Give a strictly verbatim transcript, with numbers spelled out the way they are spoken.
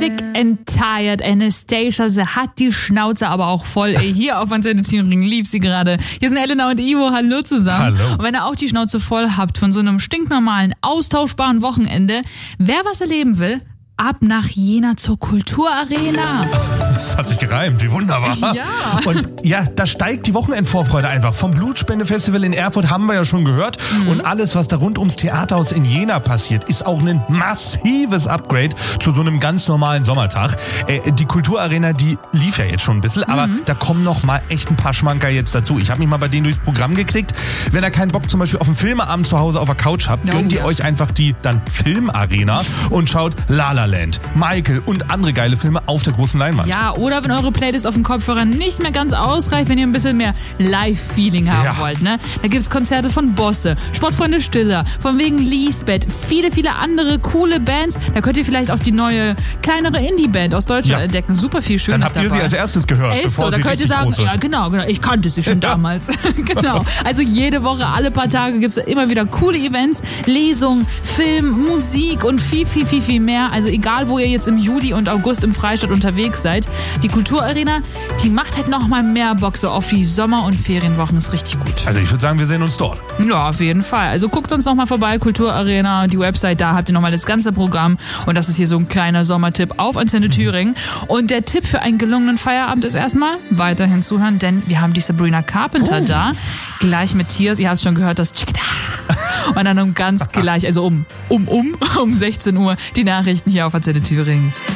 Sick and tired. Anastasia, sie hat die Schnauze aber auch voll. Ey, hier auf Antenne Thüringen lief sie gerade. Hier sind Elena und Ivo. Hallo zusammen. Hallo. Und wenn ihr auch die Schnauze voll habt von so einem stinknormalen, austauschbaren Wochenende, wer was erleben will, ab nach Jena zur Kulturarena. Das hat sich gereimt, wie wunderbar. Ja. Und ja, da steigt die Wochenendvorfreude einfach. Vom Blutspendefestival in Erfurt haben wir ja schon gehört. Mhm. Und alles, was da rund ums Theaterhaus in Jena passiert, ist auch ein massives Upgrade zu so einem ganz normalen Sommertag. Äh, die Kulturarena, die lief ja jetzt schon ein bisschen, aber mhm. da kommen noch mal echt ein paar Schmanker jetzt dazu. Ich habe mich mal bei denen durchs Programm gekriegt. Wenn ihr keinen Bock zum Beispiel auf einen Filmeabend zu Hause auf der Couch habt, oh, gönnt ihr ja. euch einfach die dann Filmarena und schaut La La Land, Michael und andere geile Filme auf der großen Leinwand. Ja, oder wenn eure Playlist auf dem Kopfhörer nicht mehr ganz ausreicht, wenn ihr ein bisschen mehr Live-Feeling haben Ja. wollt, ne? Da gibt's Konzerte von Bosse, Sportfreunde Stiller, von wegen Lisbeth, viele, viele andere coole Bands. Da könnt ihr vielleicht auch die neue, kleinere Indie-Band aus Deutschland Ja. entdecken. Super viel Schönes Dann habt ihr dabei. sie als erstes gehört, Ist bevor so, da sie könnt ihr richtig sagen, groß ja wird. genau, genau, ich kannte sie schon damals. Genau. Also jede Woche, alle paar Tage gibt's da immer wieder coole Events, Lesungen, Film, Musik und viel, viel, viel, viel mehr. Also egal, wo ihr jetzt im Juli und August im Freistaat unterwegs seid, die Kulturarena, die macht halt noch mal mehr Bock so auf die Sommer- und Ferienwochen. Ist richtig gut. Also ich würde sagen, wir sehen uns dort. Ja, auf jeden Fall. Also guckt uns noch mal vorbei, Kulturarena, die Website, da habt ihr noch mal das ganze Programm. Und das ist hier so ein kleiner Sommertipp auf Antenne Thüringen. Und der Tipp für einen gelungenen Feierabend ist erstmal weiterhin zuhören, denn wir haben die Sabrina Carpenter Oh. da. Gleich mit Tears, ihr habt schon gehört, das Chickada. Und dann um ganz gleich, also um, um, um, um sechzehn Uhr die Nachrichten hier auf Antenne Thüringen.